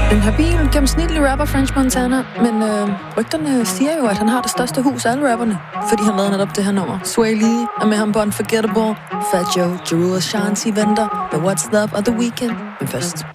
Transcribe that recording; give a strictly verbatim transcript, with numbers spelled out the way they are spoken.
En habil, gennemsnitlig rapper, French Montana, men øh, rygterne siger jo, at han har det største hus af alle rapperne, fordi han lavede netop det her nummer. Sway Lee er med ham på Unforgettable, Fat Joe, Jeru og Shanti venter med What's Love og The Weeknd, men først